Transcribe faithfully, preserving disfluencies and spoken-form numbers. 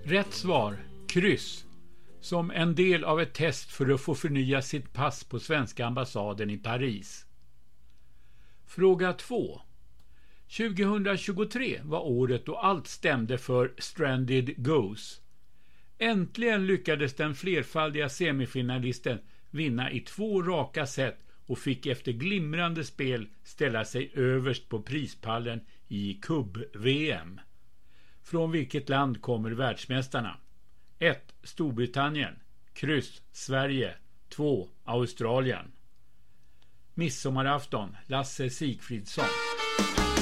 Rätt svar, kryss. Som en del av ett test för att få förnya sitt pass på svenska ambassaden i Paris. Fråga två. tjugohundratjugotre var året då allt stämde för Stranded Goose. Äntligen lyckades den flerfaldiga semifinalisten vinna i två raka set och fick efter glimrande spel ställa sig överst på prispallen i kubb-V M. Från vilket land kommer världsmästarna? ett. Storbritannien, kryss Sverige, två. Australien. Midsommarafton, Lasse Sigfridsson.